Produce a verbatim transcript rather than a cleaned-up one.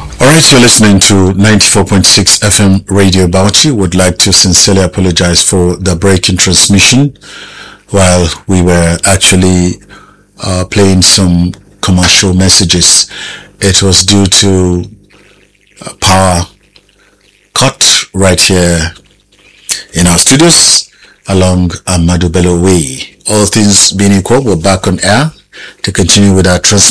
Alright, you're listening to ninety-four point six F M Radio Bauchi. Would like to sincerely apologize for the break in transmission while we were actually uh, playing some commercial messages. It was due to a power cut right here in our studios along Ahmadu Bello Way. All things being equal, we're back on air to continue with our transmission.